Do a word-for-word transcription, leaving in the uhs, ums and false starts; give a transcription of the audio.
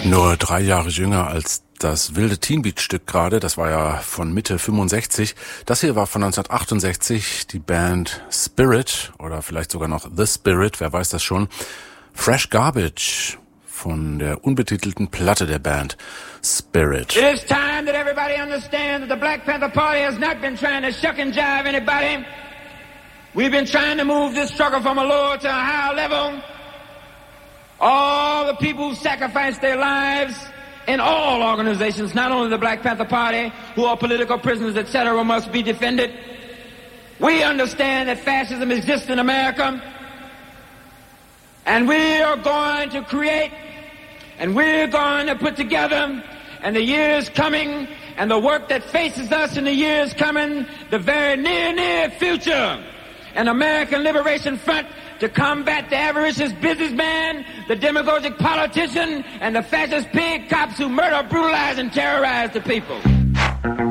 Nur drei Jahre jünger als das wilde Teen Beat Stück gerade, das war ja von Mitte fünfundsechzig. Das hier war von neunzehnhundertachtundsechzig, die Band Spirit oder vielleicht sogar noch The Spirit, wer weiß das schon. Fresh Garbage von der unbetitelten Platte der Band Spirit. It is time that everybody understands that the Black Panther Party has not been trying to shuck and jive anybody. We've been trying to move this struggle from a lower to a higher level. All the people who sacrificed their lives in all organizations, not only the Black Panther Party, who are political prisoners, et cetera, must be defended. We understand that fascism exists in America, and we are going to create, and we're going to put together, and the years coming, and the work that faces us in the years coming, the very near, near future, an American Liberation Front to combat the avaricious businessman, the demagogic politician, and the fascist pig cops who murder, brutalize, and terrorize the people.